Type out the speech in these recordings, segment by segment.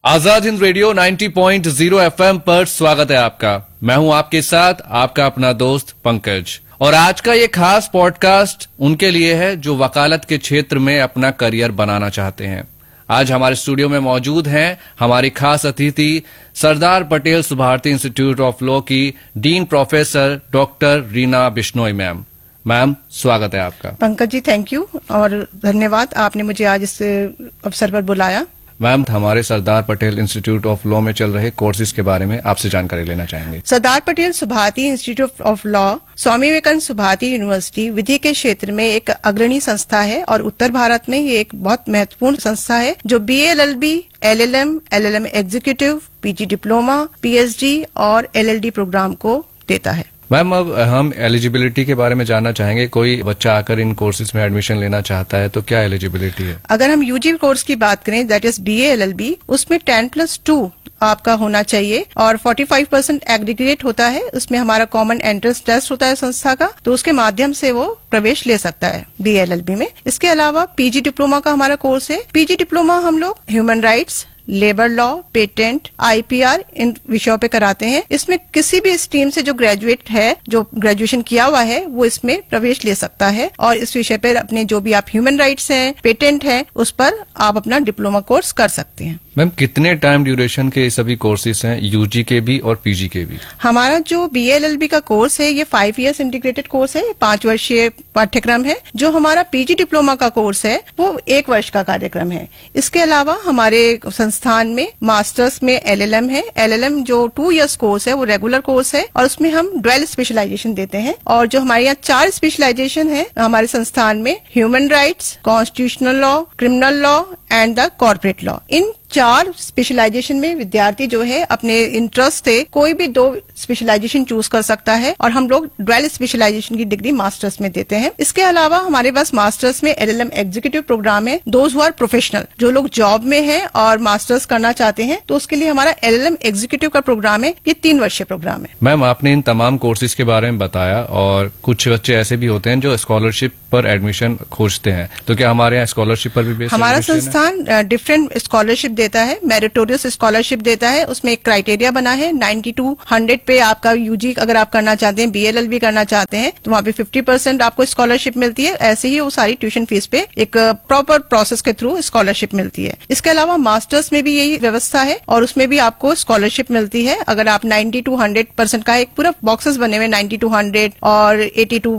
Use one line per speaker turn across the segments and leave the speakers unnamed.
Azad Hind radio 90.0 FM पर स्वागत है आपका। मैं हूं आपके साथ आपका अपना दोस्त पंकज, और आज का ये खास पॉडकास्ट उनके लिए है जो वकालत के क्षेत्र में अपना करियर बनाना चाहते हैं। आज हमारे स्टूडियो में मौजूद हैं हमारी खास अतिथि Sardar Patel Subharti institute of law की dean professor doctor Reena Bishnoi ma'am. Ma'am, स्वागत है आपका।
पंकज जी, थैंक यू और धन्यवाद, आपने मुझे आज इस अवसर पर बुलाया।
मैम, हमारे Sardar Patel institute of law में चल रहे कोर्सेज के बारे में आपसे जानकारी लेना चाहेंगे।
Sardar Patel Subharti institute of law Swami Vivekananda Subharti university विधि के क्षेत्र में एक अग्रणी संस्था है और उत्तर भारत में ये एक बहुत महत्वपूर्ण संस्था है जो BA LLB, LLM, LLM executive, PG diploma, PhD और LLD प्रोग्राम को देता है।
मैम, अब हम एलिजिबिलिटी के बारे में जानना चाहेंगे। कोई बच्चा आकर इन कोर्सेज में एडमिशन लेना चाहता है तो क्या एलिजिबिलिटी है?
अगर हम UG कोर्स की बात करें, दैट इज BA LLB, उसमें 10+2 आपका होना चाहिए और 45% एग्रीगेट होता है। उसमें हमारा कॉमन एंट्रेंस टेस्ट होता है संस्था का, तो उसके माध्यम से वो प्रवेश ले सकता है BA LLB में। इसके अलावा PG डिप्लोमा का हमारा कोर्स है। PG डिप्लोमा हम लोग human rights, labour law, patent, IPR इन विषयों पे कराते हैं। इसमें किसी भी स्ट्रीम से जो ग्रेजुएट है, जो ग्रेजुएशन किया हुआ है, वो इसमें प्रवेश ले सकता है और इस विषय पर अपने जो भी आप ह्यूमन राइट्स हैं, पेटेंट है, उस पर आप अपना डिप्लोमा कोर्स कर सकते हैं।
मैम, कितने टाइम ड्यूरेशन के सभी कोर्सेज हैं, UG के भी और PG के भी?
हमारा जो BA LLB का कोर्स है ये 5 years इंटीग्रेटेड कोर्स है, 5 वर्षीय पाठ्यक्रम है। जो हमारा PG डिप्लोमा का कोर्स है वो 1 वर्ष का कार्यक्रम है। इसके अलावा हमारे संस्थान में मास्टर्स में LLM है। LLM जो 2 years कोर्स है वो रेगुलर कोर्स है और उसमें हम ड्वेल स्पेशलाइजेशन देते हैं। और जो हमारे यहाँ 4 स्पेशलाइजेशन है हमारे संस्थान में, human rights, constitutional law, criminal law and the corporate law. In 4 specialisation में विद्यार्थी जो है अपने इंटरेस्ट से कोई भी 2 स्पेशलाइजेशन चूज कर सकता है और हम लोग ड्वेल स्पेशलाइजेशन की डिग्री मास्टर्स में देते हैं। इसके अलावा हमारे पास मास्टर्स में LLM एग्जीक्यूटिव प्रोग्राम है। दोज हु आर प्रोफेशनल, जो लोग जॉब में हैं और मास्टर्स करना चाहते हैं, तो उसके लिए हमारा LLM एग्जीक्यूटिव का प्रोग्राम है। ये 3 वर्षीय प्रोग्राम है।
मैम, आपने इन तमाम कोर्सेज के बारे में बताया और कुछ बच्चे ऐसे भी होते हैं जो स्कॉलरशिप पर एडमिशन खोजते हैं, तो क्या हमारे यहाँ स्कॉलरशिप पर भी बेस्ड
हमारा संस्थान डिफरेंट स्कॉलरशिप देता है, मेरिटोरियस स्कॉलरशिप देता है। उसमें एक क्राइटेरिया बना है 90 to 100 पे आपका UG अगर आप करना चाहते हैं, BA LLB करना चाहते हैं, तो वहाँ पे 50% आपको स्कॉलरशिप मिलती है। ऐसे ही वो सारी ट्यूशन फीस पे एक प्रॉपर प्रोसेस के थ्रू स्कॉलरशिप मिलती है। इसके अलावा मास्टर्स में भी यही व्यवस्था है और उसमें भी आपको स्कॉलरशिप मिलती है। अगर आप 90 to 100% का एक पूरा बॉक्सेस बने हुए 90 to 100 और 80 to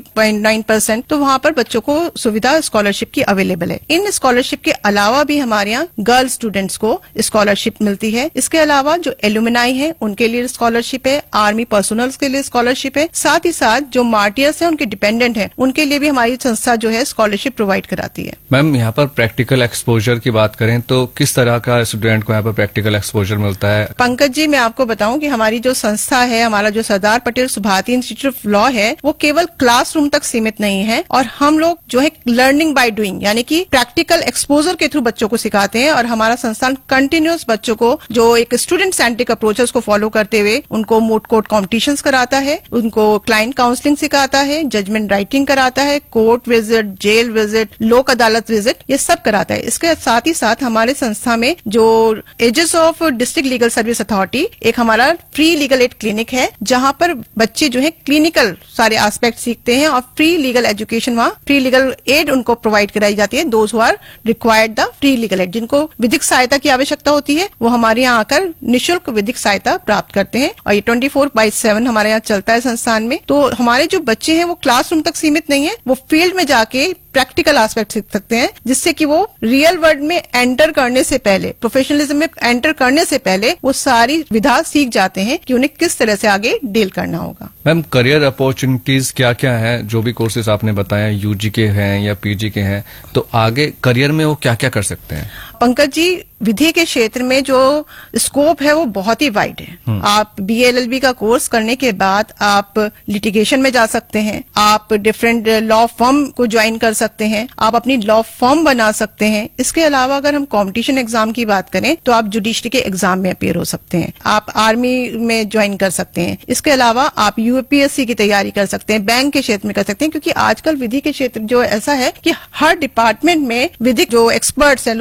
80.9%, तो वहाँ पर बच्चों को सुविधा स्कॉलरशिप की अवेलेबल है। इन स्कॉलरशिप के अलावा भी हमारे यहाँ गर्ल स्टूडेंट्स को स्कॉलरशिप मिलती है। इसके अलावा जो एलुमनाई है उनके लिए स्कॉलरशिप है, आर्मी पर्सनल्स के लिए स्कॉलरशिप है, साथ ही साथ जो मार्टियर्स हैं उनके डिपेंडेंट हैं उनके लिए भी हमारी संस्था जो है स्कॉलरशिप प्रोवाइड कराती है।
मैम, यहाँ पर प्रैक्टिकल एक्सपोजर की बात करें तो किस तरह का स्टूडेंट को यहाँ पर प्रैक्टिकल एक्सपोजर मिलता है?
पंकज जी, मैं आपको बताऊं कि हमारी जो संस्था है, हमारा जो Sardar Patel Subharti institute of law है, वो केवल क्लासरूम तक सीमित नहीं है और हम लोग जो है लर्निंग बाय डूइंग यानी कि प्रैक्टिकल एक्सपोजर के थ्रू बच्चों को सिखाते हैं। और हमारा संस्थान कंटिन्यूअस बच्चों को जो एक स्टूडेंट सेंट्रिक अप्रोच है उसको फॉलो करते हुए उनको मोट कोर्ट कॉम्पिटिशन्स कराता है, उनको क्लाइंट काउंसलिंग सिखाता है, जजमेंट राइटिंग कराता है, कोर्ट विजिट, जेल विजिट, लोक अदालत विजिट, ये सब कराता है। इसके साथ ही साथ हमारे संस्था में जो edges of district legal service authority एक हमारा फ्री लीगल एड क्लिनिक है, जहां पर बच्चे जो है क्लिनिकल सारे एस्पेक्ट सीखते हैं और फ्री लीगल एजुकेशन, वहाँ फ्री लीगल एड उनको प्रोवाइड कराई जाती है। Those who are required the free legal aid, जिनको विधिक सहायता की आवश्यकता होती है, वो हमारे यहाँ आकर निःशुल्क विधिक सहायता प्राप्त करते हैं और ये 24/7 हमारे यहाँ चलता है संस्थान में। तो हमारे जो बच्चे हैं वो क्लासरूम तक सीमित नहीं है, वो फील्ड में जाके प्रैक्टिकल एस्पेक्ट सीख सकते हैं, जिससे कि वो रियल वर्ल्ड में एंटर करने से पहले, प्रोफेशनलिज्म में एंटर करने से पहले वो सारी विधा सीख जाते हैं कि उन्हें किस तरह से आगे डील करना होगा।
मैम, करियर अपॉर्चुनिटीज क्या क्या हैं? जो भी कोर्सेज आपने बताया UG के हैं या PG के हैं, तो आगे करियर में वो क्या क्या कर सकते हैं?
पंकज जी, विधि के क्षेत्र में जो स्कोप है वो बहुत ही वाइड है। आप BA LLB का कोर्स करने के बाद आप लिटिगेशन में जा सकते हैं, आप डिफरेंट लॉ फर्म को ज्वाइन कर सकते हैं, आप अपनी लॉ फर्म बना सकते हैं। इसके अलावा अगर हम कॉम्पिटिशन एग्जाम की बात करें तो आप जुडिशरी के एग्जाम में अपीयर हो सकते हैं, आप आर्मी में ज्वाइन कर सकते हैं। इसके अलावा आप UPSC की तैयारी कर सकते हैं, बैंक के क्षेत्र में कर सकते हैं, क्योंकि आजकल विधि के क्षेत्र जो ऐसा है कि हर डिपार्टमेंट में विधिक जो एक्सपर्ट्स हैं, लॉ एक्सपर्ट्स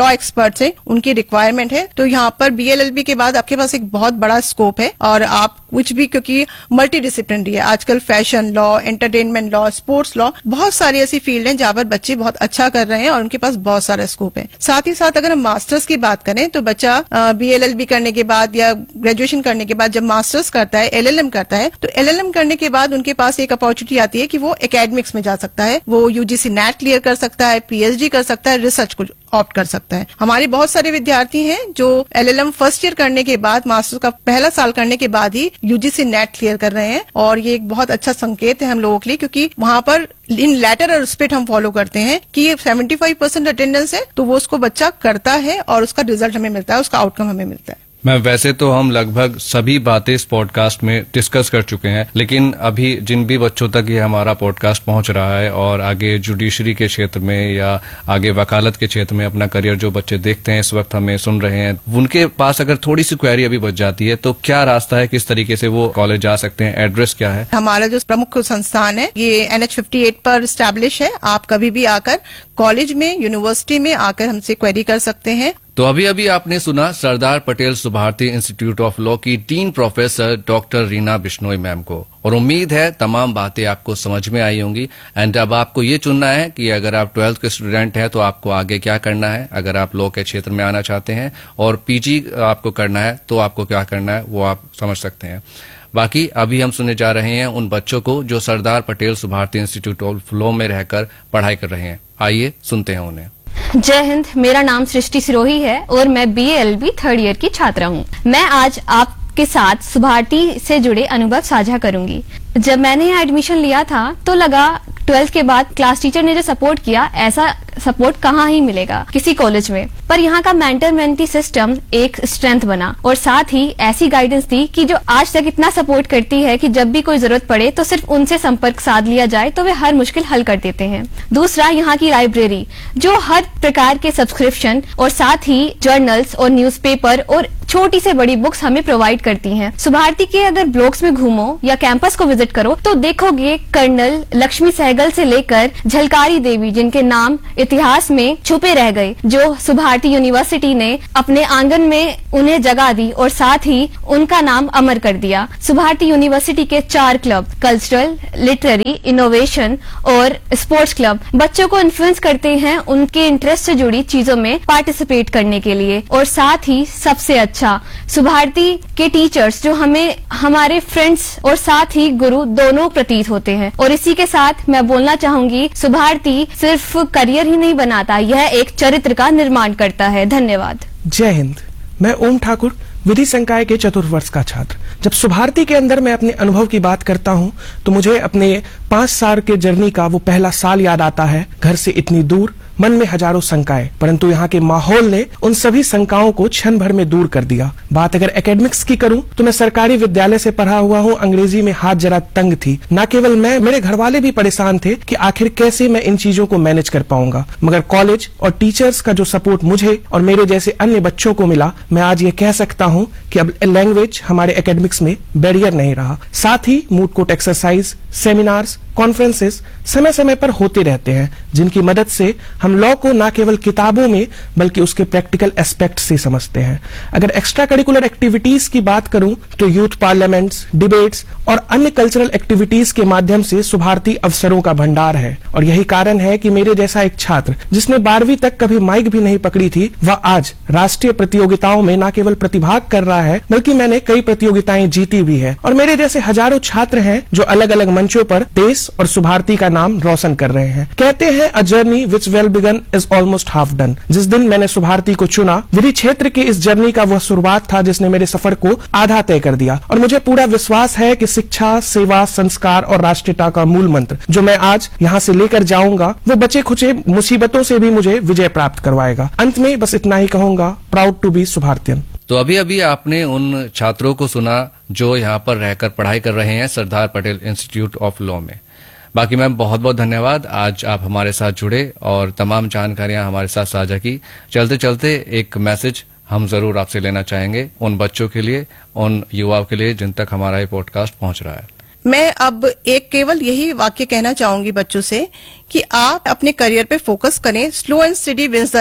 पार्ट से उनकी रिक्वायरमेंट है। तो यहाँ पर BLLB के बाद आपके पास एक बहुत बड़ा स्कोप है और आप कुछ भी, क्योंकि मल्टी डिसिप्लिनरी है आजकल, fashion law, entertainment law, sports law, बहुत सारी ऐसी फील्ड हैं जहां पर बच्चे बहुत अच्छा कर रहे हैं और उनके पास बहुत सारा स्कोप है। साथ ही साथ अगर हम मास्टर्स की बात करें तो बच्चा BLLB करने के बाद या ग्रेजुएशन करने के बाद जब मास्टर्स करता है, LLM करता है, तो LLM करने के बाद उनके पास एक अपॉर्चुनिटी आती है कि वो एकेडमिक्स में जा सकता है, वो UGC NET क्लियर कर सकता है, PhD कर सकता है, रिसर्च को ऑप्ट कर सकता है। हमारे बहुत सारे विद्यार्थी हैं जो LLM फर्स्ट ईयर करने के बाद, मास्टर्स का पहला साल करने के बाद ही UGC NET क्लियर कर रहे हैं और ये एक बहुत अच्छा संकेत है हम लोगों के लिए, क्योंकि वहां पर इन लेटर और स्पिरिट हम फॉलो करते हैं कि 75% अटेंडेंस है तो वो उसको बच्चा करता है और उसका रिजल्ट हमें मिलता है, उसका आउटकम हमें मिलता है।
मैं वैसे तो हम लगभग सभी बातें इस पॉडकास्ट में डिस्कस कर चुके हैं, लेकिन अभी जिन भी बच्चों तक ये हमारा पॉडकास्ट पहुंच रहा है और आगे जुडिशरी के क्षेत्र में या आगे वकालत के क्षेत्र में अपना करियर जो बच्चे देखते हैं, इस वक्त हमें सुन रहे हैं, उनके पास अगर थोड़ी सी क्वेरी अभी बच जाती है तो क्या रास्ता है, किस तरीके से वो कॉलेज जा सकते हैं, एड्रेस क्या है?
हमारा जो प्रमुख संस्थान है ये NH58 पर स्टैब्लिश है। आप कभी भी आकर कॉलेज में, यूनिवर्सिटी में आकर हमसे क्वेरी कर सकते हैं।
तो अभी अभी आपने सुना Sardar Patel Subharti institute of law की dean professor doctor Reena Bishnoi ma'am को, और उम्मीद है तमाम बातें आपको समझ में आई होंगी। एंड अब आपको ये चुनना है कि अगर आप 12th के स्टूडेंट हैं तो आपको आगे क्या करना है, अगर आप लॉ के क्षेत्र में आना चाहते हैं और PG आपको करना है तो आपको क्या करना है वो आप समझ सकते हैं। बाकी अभी हम सुनने जा रहे हैं उन बच्चों को जो Sardar Patel Subharti institute of law में रहकर पढ़ाई कर रहे हैं। आइए सुनते हैं उन्हें।
जय हिंद, मेरा नाम सृष्टि सिरोही है और मैं BLLB 3rd ईयर की छात्रा हूँ। मैं आज आपके साथ सुभारती से जुड़े अनुभव साझा करूंगी। जब मैंने यहाँ एडमिशन लिया था तो लगा 12th के बाद क्लास टीचर ने जो सपोर्ट किया, ऐसा सपोर्ट कहाँ ही मिलेगा किसी कॉलेज में। पर यहाँ का मेंटर मेंटी सिस्टम एक स्ट्रेंथ बना और साथ ही ऐसी गाइडेंस दी कि जो आज तक इतना सपोर्ट करती है कि जब भी कोई जरूरत पड़े तो सिर्फ उनसे संपर्क साध लिया जाए तो वे हर मुश्किल हल कर देते हैं। दूसरा, यहाँ की लाइब्रेरी जो हर प्रकार के सब्सक्रिप्शन और साथ ही जर्नल्स और न्यूज़पेपर और छोटी से बड़ी बुक्स हमें प्रोवाइड करती हैं। सुभारती के अगर ब्लॉक्स में घूमो या कैंपस को विजिट करो तो देखोगे कर्नल लक्ष्मी सहगल से लेकर झलकारी देवी, जिनके नाम इतिहास में छुपे रह गए, जो सुभारती यूनिवर्सिटी ने अपने आंगन में उन्हें जगह दी और साथ ही उनका नाम अमर कर दिया। सुभारती यूनिवर्सिटी के 4 क्लब, कल्चरल, लिटरेरी, इनोवेशन और स्पोर्ट्स क्लब, बच्चों को इन्फ्लुएंस करते हैं उनके इंटरेस्ट से जुड़ी चीजों में पार्टिसिपेट करने के लिए। और साथ ही सबसे अच्छा, सुभारती के टीचर्स जो हमें हमारे फ्रेंड्स और साथ ही गुरु दोनों प्रतीत होते हैं। और इसी के साथ मैं बोलना चाहूंगी, सुभारती सिर्फ करियर ही नहीं बनाता, यह एक चरित्र का निर्माण करता है। धन्यवाद।
जय हिंद, मैं ओम ठाकुर, विधि संकाय के 4th वर्ष का छात्र। जब सुभारती के अंदर मैं अपने अनुभव की बात करता हूँ तो मुझे अपने 5 साल के जर्नी का वो पहला साल याद आता है। घर से इतनी दूर, मन में हजारों शंकाएं, परंतु यहाँ के माहौल ने उन सभी शंकाओं को क्षण भर में दूर कर दिया। बात अगर एकेडमिक्स की करूं तो मैं सरकारी विद्यालय से पढ़ा हुआ हूँ। अंग्रेजी में हाथ जरा तंग थी। न केवल मैं, मेरे घर वाले भी परेशान थे कि आखिर कैसे मैं इन चीजों को मैनेज कर पाऊंगा। मगर कॉलेज और टीचर्स का जो सपोर्ट मुझे और मेरे जैसे अन्य बच्चों को मिला, मैं आज ये कह सकता हूँ कि अब लैंग्वेज हमारे एकेडमिक्स में बैरियर नहीं रहा। साथ ही moot court exercise, seminars, conferences समय समय पर होते रहते हैं, जिनकी मदद से हम लॉ को न केवल किताबों में बल्कि उसके प्रैक्टिकल एस्पेक्ट से समझते हैं। अगर एक्स्ट्रा करिकुलर एक्टिविटीज की बात करूं तो यूथ पार्लियामेंट्स, डिबेट्स और अन्य कल्चरल एक्टिविटीज के माध्यम से सुभारती अवसरों का भंडार है। और यही कारण है कि मेरे जैसा एक छात्र जिसने 12वीं तक कभी माइक भी नहीं पकड़ी थी, वह आज राष्ट्रीय प्रतियोगिताओं में न केवल प्रतिभाग कर रहा है बल्कि मैंने कई प्रतियोगिताएं जीती भी है। और मेरे जैसे हजारों छात्र हैं जो अलग अलग मंचों पर देश और सुभारती का नाम रोशन कर रहे हैं। कहते हैं a journey which well begun is almost half done. जिस दिन मैंने सुभारती को चुना, विधि क्षेत्र की इस जर्नी का वह शुरुआत था जिसने मेरे सफर को आधा तय कर दिया। और मुझे पूरा विश्वास है कि शिक्षा, सेवा, संस्कार और राष्ट्रीयता का मूल मंत्र जो मैं आज यहाँ से लेकर जाऊंगा, वो बचे खुचे मुसीबतों से भी मुझे विजय प्राप्त करवाएगा। अंत में बस इतना ही कहूंगा, प्राउड टू बी सुभारतियन।
तो अभी अभी आपने उन छात्रों को सुना जो यहाँ पर रहकर पढ़ाई कर रहे हैं Sardar Patel institute of law में। बाकी मैम बहुत बहुत धन्यवाद, आज आप हमारे साथ जुड़े और तमाम जानकारियां हमारे साथ साझा की। चलते चलते एक मैसेज हम जरूर आपसे लेना चाहेंगे उन बच्चों के लिए, उन युवाओं के लिए जिन तक हमारा ये पॉडकास्ट पहुंच रहा है।
मैं अब एक केवल यही वाक्य कहना चाहूंगी बच्चों से कि आप अपने करियर पे फोकस करें। Slow and study wins the race.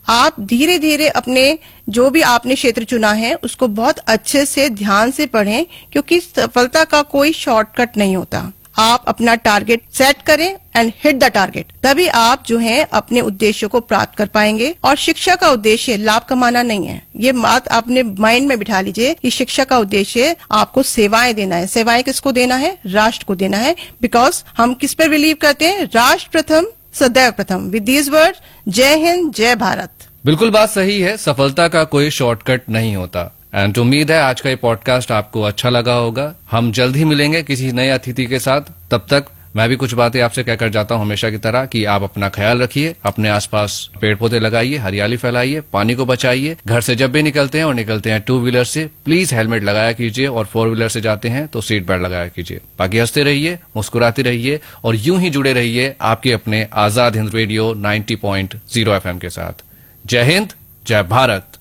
आप धीरे धीरे अपने जो भी आपने क्षेत्र चुना है उसको बहुत अच्छे से ध्यान से पढ़ें, क्योंकि सफलता का कोई शॉर्टकट नहीं होता। आप अपना टारगेट सेट करें एंड हिट द टारगेट, तभी आप जो है अपने उद्देश्य को प्राप्त कर पाएंगे। और शिक्षा का उद्देश्य लाभ कमाना नहीं है, ये बात आपने माइंड में बिठा लीजिए कि शिक्षा का उद्देश्य आपको सेवाएं देना है। सेवाएं किसको देना है? राष्ट्र को देना है। बिकॉज हम किस पर बिलीव करते हैं? राष्ट्र प्रथम सदैव प्रथम। विद दीज वर्ड, जय हिंद, जय भारत।
बिल्कुल बात सही है, सफलता का कोई शॉर्टकट नहीं होता। एंड उम्मीद है आज का ये पॉडकास्ट आपको अच्छा लगा होगा। हम जल्द ही मिलेंगे किसी नए अतिथि के साथ। तब तक मैं भी कुछ बातें आपसे कहकर जाता हूं हमेशा की तरह कि आप अपना ख्याल रखिए, अपने आसपास पेड़ पौधे लगाइए, हरियाली फैलाइए, पानी को बचाइए। घर से जब भी निकलते हैं और निकलते हैं 2 व्हीलर से, प्लीज हेलमेट लगाया कीजिए, और 4 व्हीलर से जाते हैं तो सीट बेल्ट लगाया कीजिए। बाकी हंसते रहिए, मुस्कुराते रहिए और यूं ही जुड़े रहिए आपके अपने आजाद हिंद रेडियो 90.0 FM के साथ। जय हिंद, जय भारत।